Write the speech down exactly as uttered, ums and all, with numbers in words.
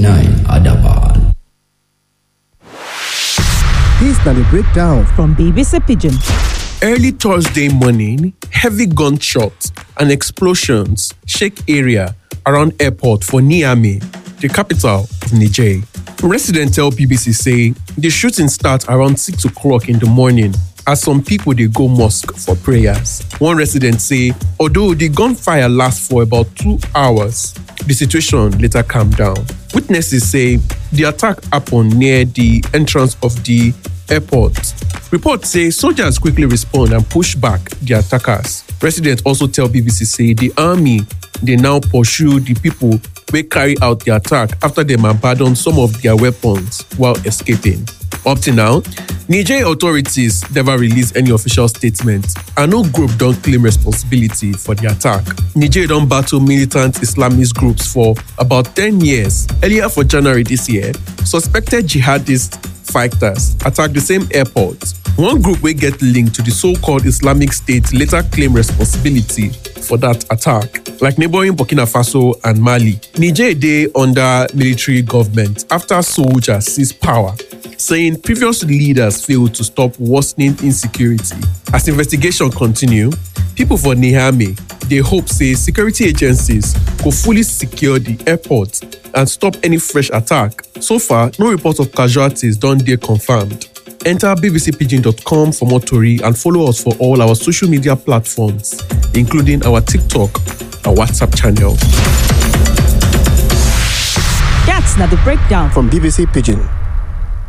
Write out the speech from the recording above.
nine Adaban. This na the breakdown from B B C Pidgin. Early Thursday morning, heavy gunshots and explosions shake area around airport for Niamey, the capital of Niger. Residents tell B B C say the shooting starts around six o'clock in the morning as some people they go mosque for prayers. One resident say, although the gunfire lasts for about two hours, the situation later calmed down. Witnesses say the attack happened near the entrance of the airport. Reports say soldiers quickly respond and push back the attackers. Residents also tell B B C say the army they now pursue the people who carry out the attack after them abandoned some of their weapons while escaping. Up to now, Niger authorities never released any official statement and no group don't claim responsibility for the attack. Niger don't battle militant Islamist groups for about ten years. Earlier for January this year, suspected jihadist fighters attacked the same airport. One group will get linked to the so-called Islamic State later claim responsibility for that attack. Like neighboring Burkina Faso and Mali, Niger dey under military government after soldiers seized power, saying previous leaders failed to stop worsening insecurity. As investigation continue, people for Niamey, they hope say security agencies could fully secure the airport and stop any fresh attack. So far, no report of casualties done there confirmed. Enter b b c pidgin dot com for more tori and follow us for all our social media platforms, including our TikTok and WhatsApp channel. That's not the breakdown from B B C Pidgin.